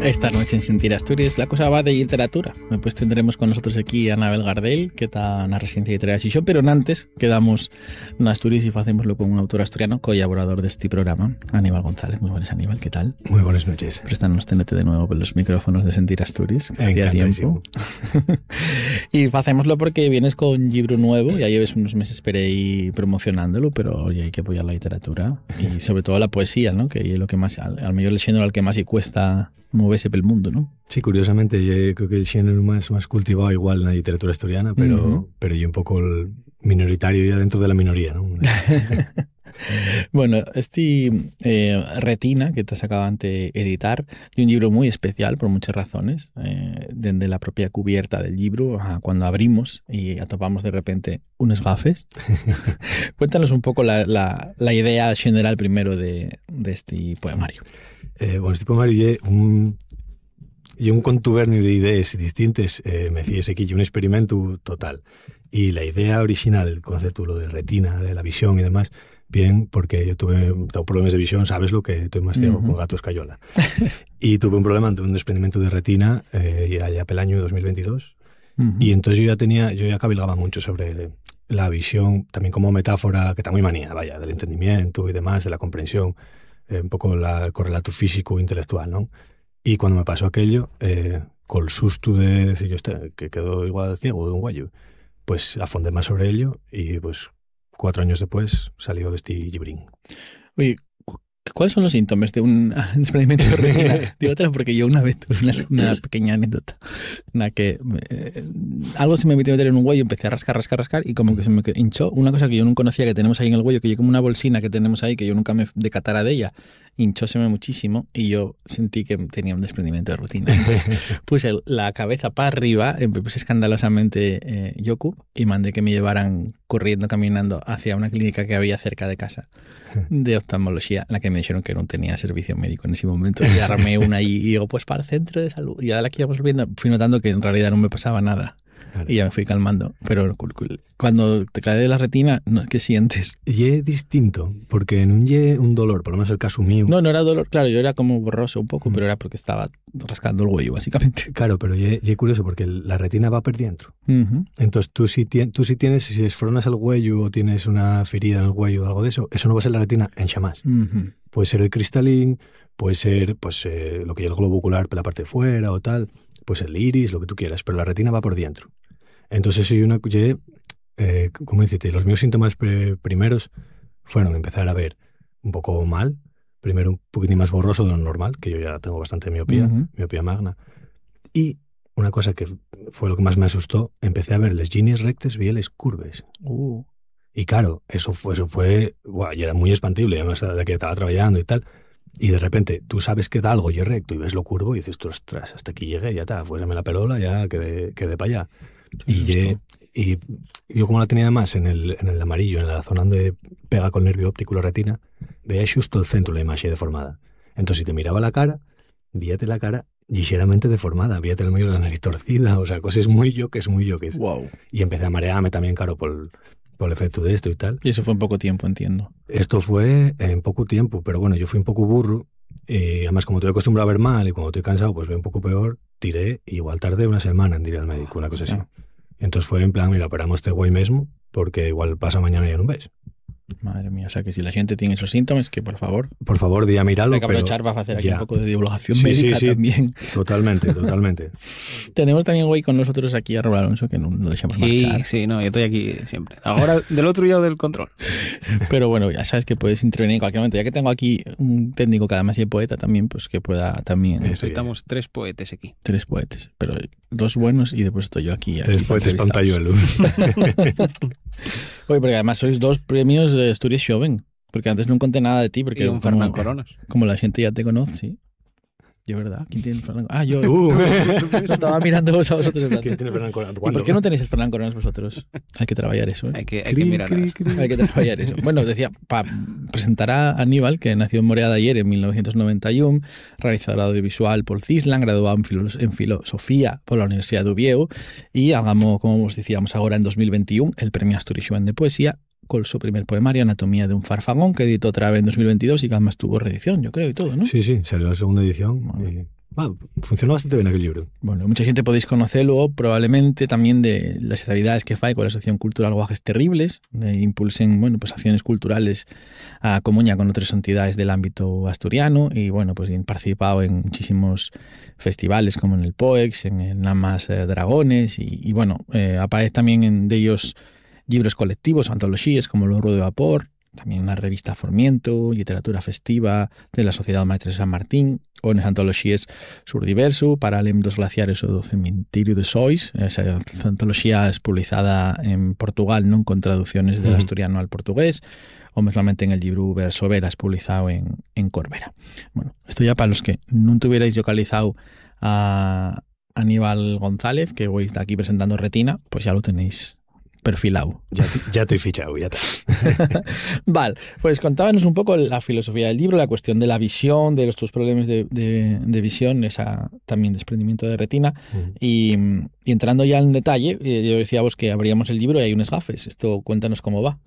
Esta noche en Sentir Asturias la cosa va de literatura. Despois tendremos con nosotros aquí a Anabel Gardel, que está na Residencia Literaria de Xixón, pero antes quedamos na Asturias e facémoslo con un autor asturiano colaborador deste programa, Aníbal González. Muy buenas, Aníbal, ¿qué tal? Muy buenas noches. Préstanos TNT de nuevo por los micrófonos de Sentir Asturias, que hacía tiempo. Y facémoslo porque vienes con un libro nuevo, ya lleves unos meses por ahí promocionándolo, pero oye, hay que apoyar la literatura y sobre todo la poesía, ¿no? Que es lo que más, al mellor el xénero al que más y cuesta moverse pel mundo, ¿no? Sí, curiosamente, yo creo que el xénero más cultivado igual en la literatura asturiana, pero yo un poco el minoritario ya dentro de la minoría, ¿no? Bueno, Retina, que te acaban de editar, es un libro muy especial por muchas razones, desde la propia cubierta del libro, cuando abrimos y atopamos de repente unos gafes. Cuéntanos un poco la idea general primero de este poemario. Bueno, este poemario es un contubernio de ideas distintas, me decías aquí, un experimento total. Y la idea original, el concepto lo de retina, de la visión y demás, bien, porque yo tengo problemas de visión, sabes lo que estoy más ciego con gato escayola. Y tuve un problema ante un desprendimiento de retina allá pel año 2022. Y entonces yo ya cavilgaba mucho sobre la visión, también como metáfora, que está muy manía, vaya, del entendimiento y demás, de la comprensión, un poco el correlato físico e intelectual, ¿no? Y cuando me pasó aquello, con el susto de decir yo que quedó igual ciego de un guayo, pues afondé más sobre ello y pues 4 años después salió este librín. Oye, ¿cuáles son los síntomas de un desprendimiento de retina? Dígatelo porque yo una vez tuve una pequeña anécdota en la que algo se me metió a meter en un huello, empecé a rascar y como que se me hinchó. Una cosa que yo no conocía que tenemos ahí en el huello, que yo como una bolsina que tenemos ahí, que yo nunca me decatara de ella, hinchóseme muchísimo y yo sentí que tenía un desprendimiento de retina. Entonces puse la cabeza para arriba, puse escandalosamente yoku y mandé que me llevaran corriendo, caminando hacia una clínica que había cerca de casa de oftalmología, en la que me dijeron que no tenía servicio médico en ese momento. Y armé una y digo, pues para el centro de salud. Y ahora que íbamos viendo, fui notando que en realidad no me pasaba nada. Claro. Y ya me fui calmando. Pero cuando te cae de la retina, ¿qué sientes? Y es distinto, porque no es un dolor, por lo menos el caso mío. No era dolor, claro, yo era como borroso un poco, pero era porque estaba rascando el huello, básicamente. Claro, pero es curioso, porque la retina va por dentro. Entonces tú si esfronas el huello o tienes una ferida en el huello o algo de eso no va a ser la retina en chamás. Puede ser el cristalín, puede ser pues lo que es el globo ocular por la parte de fuera o tal, pues el iris, lo que tú quieras, pero la retina va por dentro. Entonces soy como decirte, los míos síntomas primeros fueron empezar a ver un poco mal, primero un poquitín más borroso de lo normal, que yo ya tengo bastante miopía, miopía magna, y una cosa que fue lo que más me asustó, empecé a ver las líneas rectas, vi las curvas. Y claro, eso fue y era muy expandible, además de que estaba trabajando y tal. Y de repente tú sabes que da algo y es recto y ves lo curvo y dices, ostras, hasta aquí llegué, ya está, fuéseme la perola, ya quedé para allá. Y yo como la tenía además en el amarillo, en la zona donde pega con el nervio óptico la retina, veía justo el centro de la imagen deformada. Entonces si te miraba la cara, víate la cara ligeramente deformada, víate el medio de la nariz torcida, o sea, cosas muy yoques. Wow. Y empecé a marearme también, claro, por el efecto de esto y tal. Y eso fue en poco tiempo, entiendo. Esto fue en poco tiempo, pero bueno, yo fui un poco burro y además como estoy acostumbrado a ver mal y cuando estoy cansado pues veo un poco peor, tiré y igual tardé una semana en ir al médico, una cosa así. Entonces fue en plan, mira, operamos este güey mismo porque igual pasa mañana y ya no ves. Madre mía, o sea que si la gente tiene esos síntomas, que por favor di a mirarlo. Hay que aprovechar para hacer aquí un poco de divulgación médica también. Totalmente. Tenemos también hoy con nosotros aquí a Raúl Alonso, que no lo dejamos marchar. Sí, no, yo estoy aquí siempre. Ahora del otro lado del control. Pero bueno, ya sabes que puedes intervenir en cualquier momento. Ya que tengo aquí un técnico que además es poeta también, pues que pueda también... Necesitamos 3 poetes aquí. 3 poetes, pero 2 buenos y después estoy yo aquí 3 poetes pantalluelos. Oye, porque además sois 2 premios de Asturias Joven, porque antes no conté nada de ti, porque y un Fernán Coronas. Como la gente ya te conoce, sí. Yo, ¿verdad? ¿Quién tiene el Fernán Coronas? Yo. Lo estaba mirando a vosotros. ¿Quién tiene el Fernán Coronas? ¿Y por qué no tenéis el Fernán Coronas vosotros? Hay que trabajar eso, ¿eh? Hay que mirar. Hay que trabajar eso. Bueno, decía, para presentar a Aníbal, que nació en Morea de Ayer en 1991, realizador audiovisual por Cislan, graduado en filosofía por la Universidad de Oviedo y hagamos, como os decíamos ahora, en 2021, el Premio Asturias Joven de Poesía con su primer poemario, Anatomía de un farfagón, que editó otra vez en 2022 y que además tuvo reedición, yo creo, y todo, ¿no? Sí, salió la segunda edición funcionó bastante bien aquel libro. Bueno, mucha gente podéis conocerlo probablemente también de las actividades que fai con la Asociación Cultural Guajes Terribles, de impulsen, bueno, pues acciones culturales a comuña con otras entidades del ámbito asturiano y, bueno, pues han participado en muchísimos festivales como en el POEX, en el Namas Dragones y bueno, aparece también de ellos libros colectivos, antologías como Los Ruedo de Vapor, también una revista Formiento, literatura festiva de la Sociedad Maestre de San Martín, o en las antologías Surdiverso, Paralem dos glaciares o do Cementirio de Sois. Esa antología es publicada en Portugal, non con traducciones del asturiano al portugués, o mesmamente en el libro Verso Veras, publicado en Corbera. Bueno, esto ya para los que non tuvierais localizado a Aníbal González, que hoy está aquí presentando Retina, pues ya lo tenéis perfilado. Ya te he fichado, ya está. Vale, pues contábanos un poco la filosofía del libro, la cuestión de la visión, de los tus problemas de visión, esa también desprendimiento de retina, y entrando ya en detalle, yo decía vos que abríamos el libro y hay unas gafes. Esto, cuéntanos cómo va.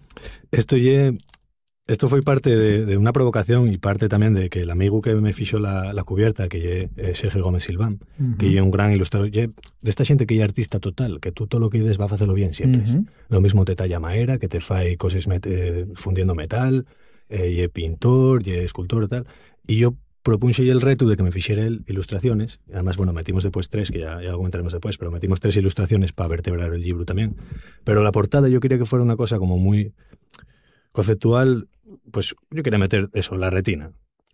Esto fue parte de una provocación y parte también de que el amigo que me fixó la cubierta, que es Sergio Gómez Silván, que es un gran ilustrador, de esta gente que es artista total, que tú todo lo que dices va a hacerlo bien siempre. Lo mismo te talla maera, que te fai cosas fundiendo metal, y es pintor, y es escultor y tal. Y yo propuse el reto de que me fixera él ilustraciones. Además, bueno, metimos después 3, que ya lo comentaremos después, pero metimos 3 ilustraciones para vertebrar el libro también. Pero la portada yo quería que fuera una cosa como muy conceptual. Pues yo quería meter eso, la retina.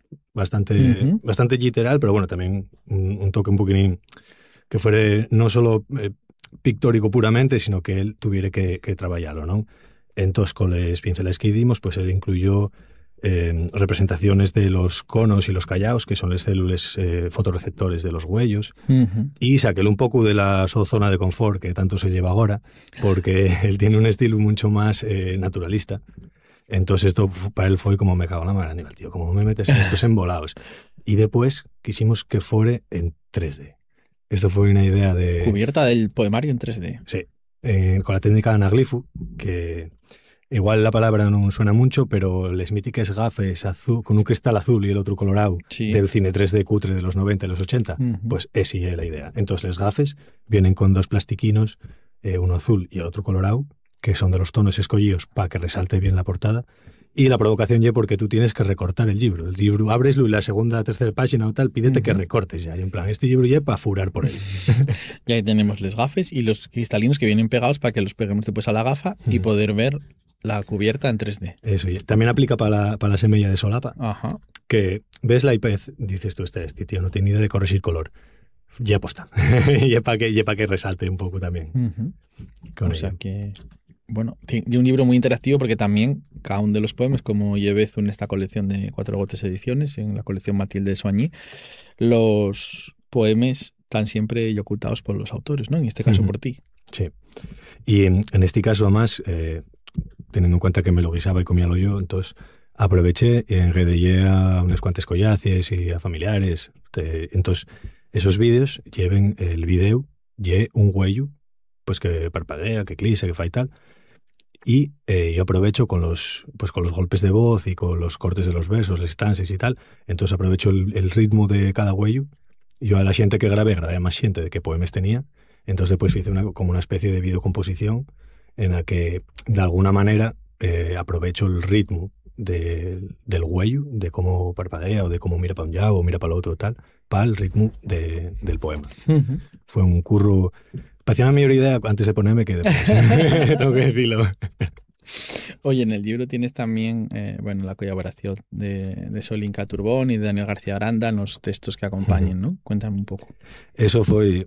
Bastante literal, pero bueno, también un toque un poquitín que fuera no solo pictórico puramente, sino que él tuviera que trabajarlo, ¿no? Entonces, con las pinceles que dimos, pues él incluyó representaciones de los conos y los callaos, que son las células fotorreceptores de los huellos, y saquéle un poco de la zona de confort que tanto se lleva ahora, porque él tiene un estilo mucho más naturalista. Entonces esto para él fue como me cago en la madre, Aníbal, tío, como me metes en estos embolados. Y después quisimos que fuere en 3D. Esto fue una idea de... Cubierta del poemario en 3D. Sí, con la técnica de anaglifu, que igual la palabra no suena mucho, pero les míticas gafes azul, con un cristal azul y el otro colorado, sí, del cine 3D cutre de los 90 y los 80, pues esa es la idea. Entonces las gafes vienen con 2 plastiquinos, uno azul y el otro colorado, que son de los tonos escogidos para que resalte bien la portada. Y la provocación ya porque tú tienes que recortar el libro. El libro abreslo y la segunda, tercera página o tal, pídete que recortes ya. Y en plan, este libro ya para furar por él. Y ahí tenemos los gafes y los cristalinos que vienen pegados para que los peguemos después a la gafa y poder ver la cubierta en 3D. Eso, y también aplica para la semilla de solapa. Ajá. Que ves la iPad, dices tú, este tío no tiene ni idea de corregir color. Ya posta. Y para que resalte un poco también. O sea que... Bueno, tiene un libro muy interactivo porque también cada uno de los poemas, como llevez en esta colección de 4 Gotes ediciones, en la colección Matilde de Soigny, los poemas están siempre ocultados por los autores, ¿no? En este caso por ti. Sí. Y en este caso, además, teniendo en cuenta que me lo guisaba y comíalo yo, entonces aproveché y enredellé a unas cuantas collaces y a familiares. Entonces, esos vídeos lleven el vídeo y un huello, pues que parpadea, que clisa, que fa y tal. Y yo aprovecho con los golpes de voz y con los cortes de los versos, las estancias y tal. Entonces aprovecho el ritmo de cada huello. Yo a la xente que grabé más xente de qué poemas tenía. Entonces después hice como una especie de videocomposición en la que de alguna manera aprovecho el ritmo del huello, de cómo parpadea o de cómo mira para un lado o mira para el otro tal, para el ritmo del poema. Fue un curro... Parecía una mejor idea antes de ponerme que después. Tengo que decirlo. Oye, en el libro tienes también la colaboración de Solinka Turbón y de Daniel García Aranda en los textos que acompañen, ¿no? Cuéntame un poco. Eso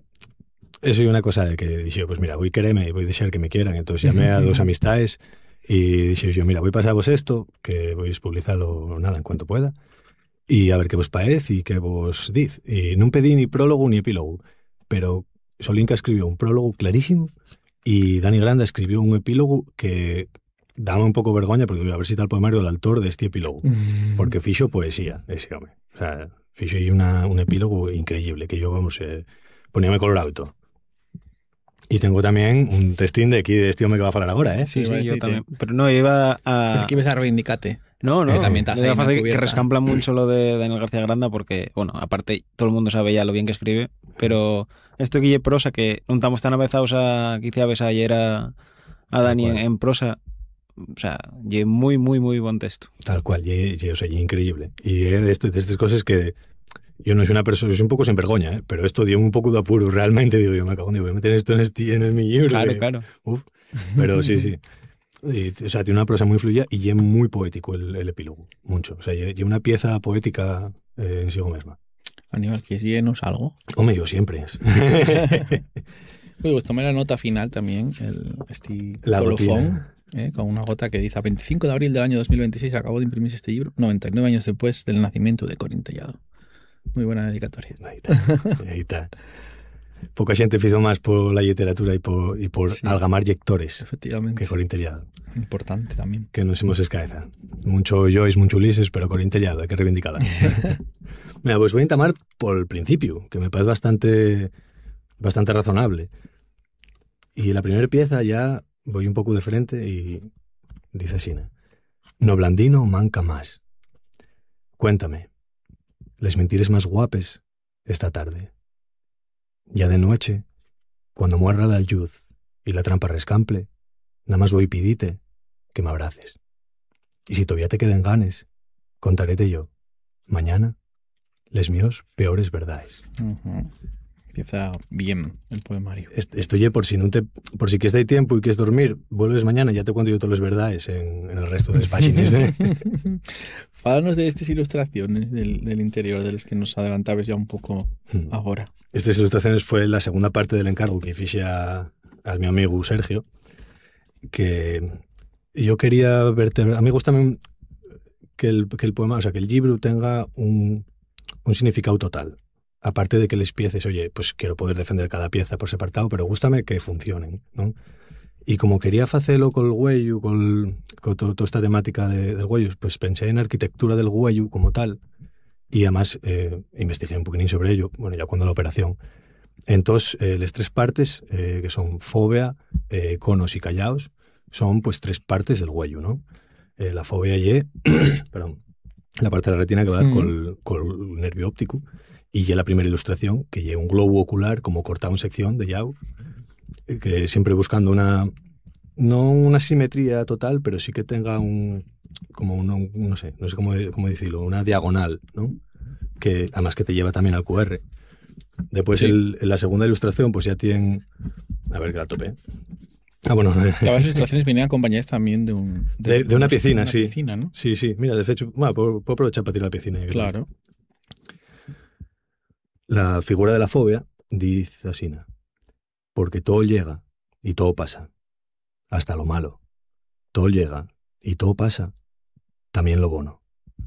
es una cosa de que dije, pues mira, voy a quererme y voy a desear que me quieran. Entonces llamé a 2 amistades y dije yo, mira, voy a pasaros esto, que voy a publicarlo nada en cuanto pueda, y a ver qué vos parece y qué vos diz. Y no pedí ni prólogo ni epílogo, pero Solinka escribió un prólogo clarísimo y Dani Granda escribió un epílogo que daba un poco vergüenza porque voy a ver si tal poemario el autor de este epílogo, porque fixo poesía ese hombre. O sea, fixo ahí un epílogo increíble que yo, vamos, poníame colorado y todo. Y tengo también un testín de aquí de este hombre que va a hablar ahora, ¿eh? Sí, Iba a yo decir, también. Pero no, iba a... Pensé que ibas a reivindicate. No, Que también estás ahí en la que cubierta. rescampla mucho lo de Daniel García Granda porque, bueno, aparte todo el mundo sabe ya lo bien que escribe, pero esto que lle prosa, que non estamos tan avezados a quizá ves ayer a Dani en prosa, o sea, lle muy, muy, muy buen texto. Tal cual, o sea, increíble. Y de estas cosas que yo no soy una persona, soy un poco sin vergoña, ¿eh? Pero esto dio un poco de apuro, realmente, digo, yo me cago en, voy a meter esto en mi libro. Claro, que, claro. Uf, pero sí. Y, o sea, tiene una prosa muy fluida y es muy poético el epílogo, mucho. O sea, y una pieza poética en sí misma. Aníbal, ¿quieres llenos algo? Hombre, yo siempre es. Me gustó la nota final también, La colofón, con una gota que dice: a 25 de abril del año 2026 acabó de imprimirse este libro, 99 años después del nacimiento de Corín Tellado. Muy buena dedicatoria. Ahí está. Poca xente fizo máis por la literatura e por Sí. algamar lectores Efectivamente. que Corín Tellado. Importante también. Que nos hemos escaeza. Mucho Joyce, mucho Ulises, pero Corín Tellado, hay que reivindicarla. Mira, pues voy a entamar por el principio, que me parece bastante razonable. Y la primera pieza ya voy un poco de frente y dice así: no blandino manca más. Cuéntame, les mentires más guapes esta tarde. Ya de noche, cuando muerra la luz y la trampa rescample, nada más voy pidite que me abraces. Y si todavía te queden ganes, contaréte yo, mañana, les míos peores verdades. Uh-huh. Empieza bien el poemario. Estoy por si quieres dar tiempo y quieres dormir, vuelves mañana, ya te cuento yo todas las verdades en el resto de las páginas. Fálanos de estas ilustraciones del interior, de las que nos adelantabas ya un poco ahora. Estas ilustraciones fue la segunda parte del encargo que hice al mi amigo Sergio, que yo quería vertebrar. A mí me gusta que el poema, o sea, que el libro tenga un significado total. Aparte de que les piezas, oye, pues quiero poder defender cada pieza por separado, pero gústame que funcionen, ¿no? Y como quería hacerlo con el huello, con toda esta temática del huello, pues pensé en arquitectura del huello como tal, y además investigué un poquitín sobre ello, bueno, ya cuando la operación. Entonces, las tres partes, que son fóvea, conos y callaos, son pues tres partes del huello, ¿no? La fóvea y perdón, la parte de la retina que va a dar con el nervio óptico, y ya la primera ilustración, que lleva un globo ocular como cortado en sección de Yao, que siempre buscando no una simetría total, pero sí que tenga no sé cómo decirlo, una diagonal, ¿no? Que además que te lleva también al QR. Después sí. La segunda ilustración pues ya tiene, a ver que la tope. Bueno. Todas las ilustraciones venían acompañadas también de una piscina, sí. Piscina, ¿no? Sí. Mira, de hecho, puedo aprovechar para tirar la piscina. Claro. La figura de la fobia dice así: porque todo llega y todo pasa, hasta lo malo. Todo llega y todo pasa, también lo bueno.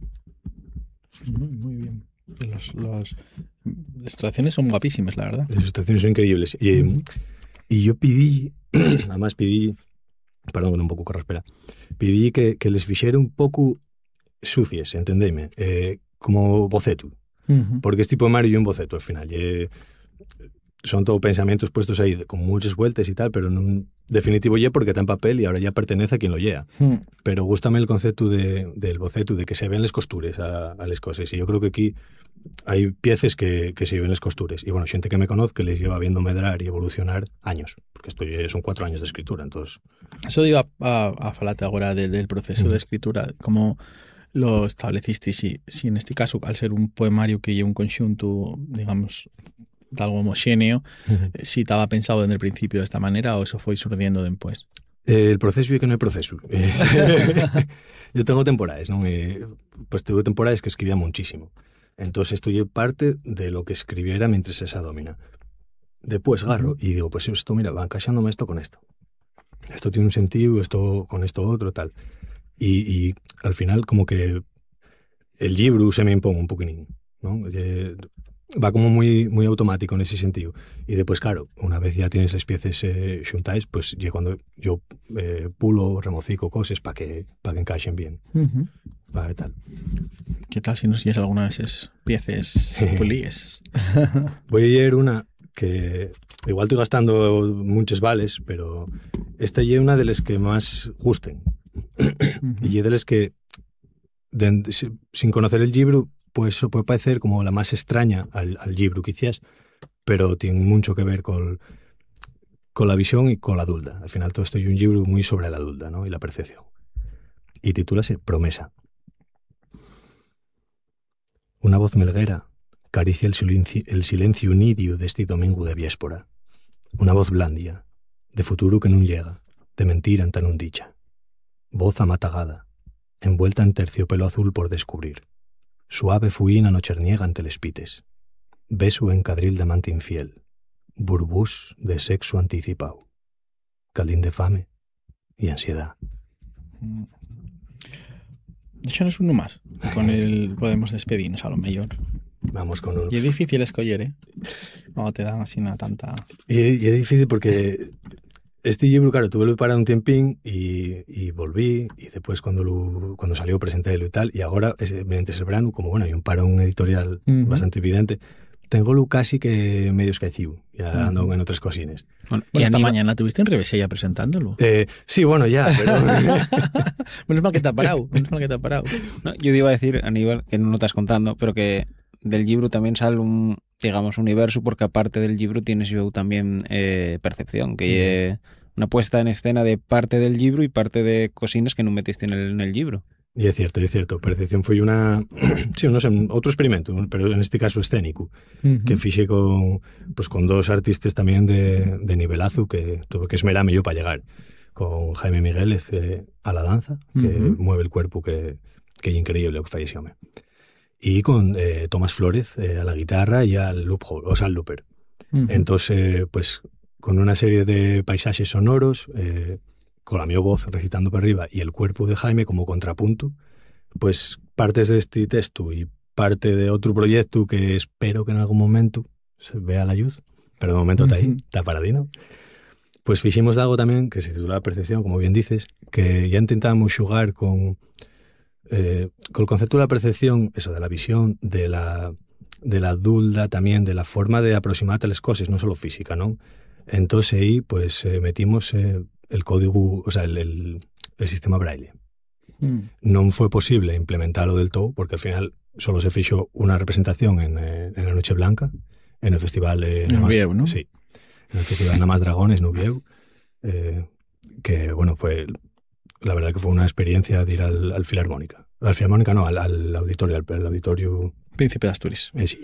Muy bien. Las ilustraciones son guapísimas, la verdad. Las ilustraciones son increíbles. Y yo además pedí, perdón, un poco carraspera, pedí que les fixera un poco sucies, entendéme, como boceto. Porque este poemario es un boceto al final. Son todo pensamientos puestos ahí con muchas vueltas y tal, pero en definitivo porque está en papel y ahora ya pertenece a quien lo lea. Pero gústame el concepto del boceto, de que se ven las costures a las cosas. Y yo creo que aquí hay piezas que se ven las costures. Y bueno, gente que me conoce que les lleva viendo medrar y evolucionar años, porque esto son 4 años de escritura. Entonces, eso iba a falarte ahora del proceso de escritura, como lo estableciste, si en este caso, al ser un poemario que lleva un conjunto, digamos, de algo homogéneo, si estaba pensado desde el principio de esta manera o eso fue surgiendo después. El proceso y que no hay proceso. Yo tengo temporadas, ¿no? Pues tuve temporadas que escribía muchísimo. Entonces esto es parte de lo que escribiera mientras esa domina. Después agarro y digo, pues esto, mira, va encajando esto con esto. Esto tiene un sentido, esto con esto otro, tal. Y al final como que el libro se me impone un poquitín, ¿no? Va como muy, muy automático en ese sentido. Y después, claro, una vez ya tienes las piezas xuntais, pues ya cuando yo pulo, remocico cosas para que encaixen bien. Vale, tal. ¿Qué tal si nos llevas alguna de esas piezas políes? Voy a leer una que igual estoy gastando muchos vales, pero esta es una de las que más gusten. Y es de las que, sin conocer el libro, pues eso puede parecer como la más extraña al libro, quizás, pero tiene mucho que ver con la visión y con la dulda. Al final todo esto es un libro muy sobre la dulda, ¿no? Y la percepción. Y titúlase Promesa. Una voz melguera caricia el silencio nidio de este domingo de viéspora. Una voz blandia, de futuro que nun llega, de mentira en tan un dicha. Voz amatagada, envuelta en terciopelo azul por descubrir. Suave fuína nocherniega ante les pites. Beso en cadril de amante infiel. Burbús de sexo anticipado. Caldín de fame y ansiedad. Échanos uno más. Con el podemos despedirnos a lo mejor. Vamos con uno. Y es difícil escoger, ¿eh? No te dan así una tanta... Y es difícil porque este libro, claro, tuve que parar un tiempín y volví, y después cuando salió presentélo y tal, y ahora, mediante el verano, como bueno, hay un parón editorial bastante evidente, tengo casi que medio esquecido, ya ando en otras cosines. Bueno, y esta mañana tuviste en Revesella presentándolo. Sí, bueno, ya, pero... Menos mal que te ha parado, No, yo iba a decir, Aníbal, que no lo estás contando, pero que del libro también sale un, digamos, universo, porque aparte del libro tienes yo también percepción, que una puesta en escena de parte del libro y parte de cosines que no metiste en el libro. Y es cierto. Percepción fue una... sí, no sé, otro experimento, pero en este caso escénico, que fixe con dos artistas también de nivelazo que tuve que esmerarme yo para llegar. Con Jaime Migueles a la danza, que mueve el cuerpo, que es increíble lo que fai ese home. Y con Tomás Flórez a la guitarra y al loophole, o sea, al looper. Entonces, pues con una serie de paisajes sonoros, con la mi voz recitando para arriba y el cuerpo de Jaime como contrapunto, pues partes de este texto y parte de otro proyecto que espero que en algún momento se vea la luz, pero de momento está ahí, está paradino. Pues fiximos de algo también que se titula Percepción, como bien dices, que ya intentábamos xugar con el concepto de la percepción, eso, de la visión, de la dulda también, de la forma de aproximarte a las cosas, no solo física, ¿no? Entonces ahí pues metimos el código, o sea, el sistema Braille. Non fue posible implementarlo del todo porque al final solo se fixo una representación en la Noche Blanca, en el festival Nubieu, ¿no? Sí, en el festival Nada más Dragones, Nubieu, que bueno, fue la verdad que fue una experiencia de ir al Filarmónica. Al Filarmónica no, al auditorio, al auditorio Príncipe de Asturias. Sí.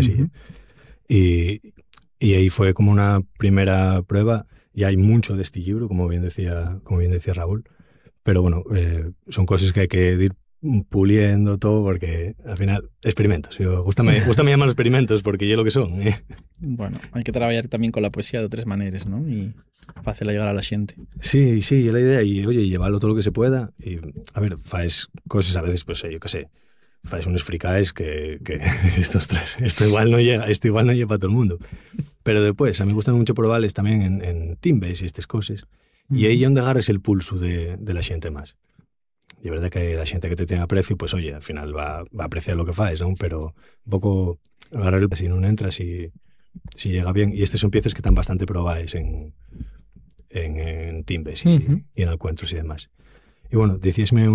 Y ahí fue como una primera prueba. Y hay mucho de este libro, como bien decía Raúl, pero bueno, son cosas que hay que ir puliendo todo porque al final, experimentos. Gusta me llamar experimentos porque yo lo que son. Bueno, hay que trabajar también con la poesía de otras maneras, ¿no? Y fácil llegar a la gente. Sí, es la idea. Y oye, llevarlo todo lo que se pueda. Y a ver, faes cosas a veces, pues yo qué sé, faes unos fricaes que estos tres, esto igual no llega para todo el mundo. Pero después, a mí me gustan mucho probarles también en timbes y estas cosas. Y ahí es donde agarres el pulso de la gente más. Y es verdad que la gente que te tiene aprecio, pues oye, al final va a apreciar lo que faes, ¿no? Pero un poco agarrar el si no entras y si llega bien. Y estas son piezas que están bastante probadas en timbes y en encuentros y demás. Y bueno, decíasme